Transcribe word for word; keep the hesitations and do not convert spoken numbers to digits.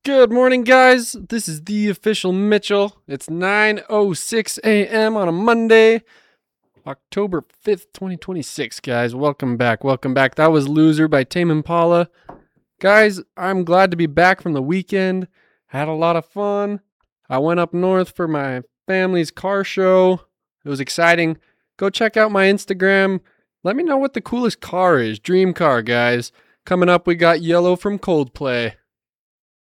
Good morning, guys. This is the official Mitchell. It's nine oh six a.m. on a Monday, October fifth, twenty twenty-six, guys. Welcome back. Welcome back. That was Loser by Tame Impala. Guys, I'm glad to be back from the weekend. Had a lot of fun. I went up north for my family's car show. It was exciting. Go check out my Instagram. Let me know what the coolest car is. Dream car, guys. Coming up, we got Yellow from Coldplay.